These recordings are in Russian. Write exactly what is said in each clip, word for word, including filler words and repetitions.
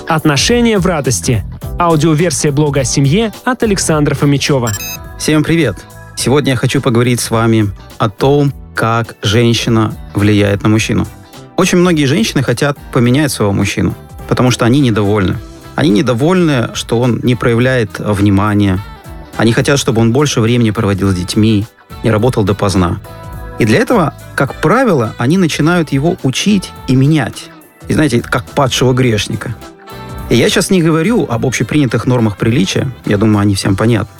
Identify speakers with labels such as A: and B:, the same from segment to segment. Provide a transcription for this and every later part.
A: Отношения в радости. Аудиоверсия блога о семье от Александра Фомичева.
B: Всем привет! Сегодня я хочу поговорить с вами о том, как женщина влияет на мужчину. Очень многие женщины хотят поменять своего мужчину, потому что они недовольны. Они недовольны, что он не проявляет внимания. Они хотят, чтобы он больше времени проводил с детьми, не работал допоздна. И для этого, как правило, они начинают его учить и менять. И знаете, как падшего грешника. И я сейчас не говорю об общепринятых нормах приличия, я думаю, они всем понятны.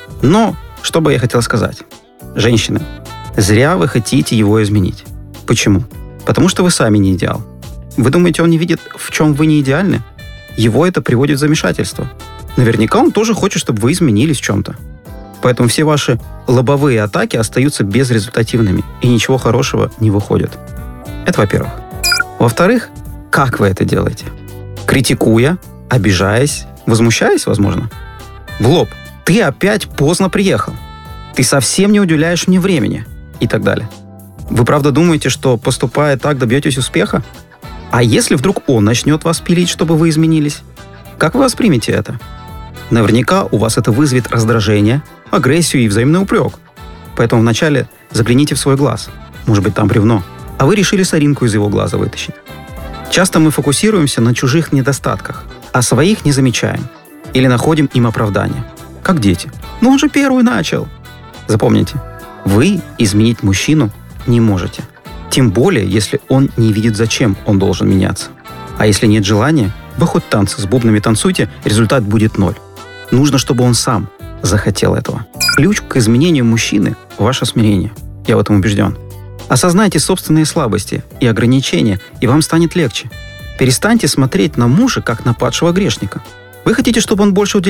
B: Но что бы я хотел сказать? Женщины, зря вы хотите его изменить. Почему? Потому что вы сами не идеал. Вы думаете, он не видит, в чем вы не идеальны? Его это приводит в замешательство. Наверняка он тоже хочет, чтобы вы изменились в чем-то. Поэтому все ваши лобовые атаки остаются безрезультативными, и ничего хорошего не выходит. Это во-первых. Во-вторых, как вы это делаете? Критикуя, обижаясь, возмущаясь, возможно. В лоб. Ты опять поздно приехал. Ты совсем не уделяешь мне времени. И так далее. Вы правда думаете, что, поступая так, добьетесь успеха? А если вдруг он начнет вас пилить, чтобы вы изменились? Как вы воспримете это? Наверняка у вас это вызовет раздражение, агрессию и взаимный упрек. Поэтому вначале загляните в свой глаз. Может быть, там бревно. А вы решили соринку из его глаза вытащить. Часто мы фокусируемся на чужих недостатках, а своих не замечаем. Или находим им оправдание. Как дети. Но он же первый начал. Запомните, вы изменить мужчину не можете. Тем более, если он не видит, зачем он должен меняться. А если нет желания, вы хоть танцы с бубнами танцуйте, результат будет ноль. Нужно, чтобы он сам захотел этого. Ключ к изменению мужчины – ваше смирение. Я в этом убежден. Осознайте собственные слабости и ограничения, и вам станет легче. Перестаньте смотреть на мужа, как на падшего грешника. Вы хотите, чтобы он больше уделял